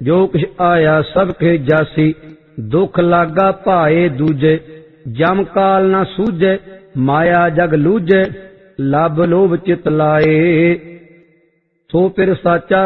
ਜੋ ਕਿਛ ਆਇਆ ਸਭ ਕੇ ਜਾਸੀ। ਦੁਖ ਲਾਗਾ ਭਾਏ ਦੂਜੇ, ਜਮ ਕਾਲ ਨਾ ਸੂਝੇ। ਮਾਇਆ ਜਗ ਲੂਝੇ, ਲਬ ਲੋਭ ਚਿਤ ਲਾਏ। ਸੋ ਫਿਰ ਸਾਚਾ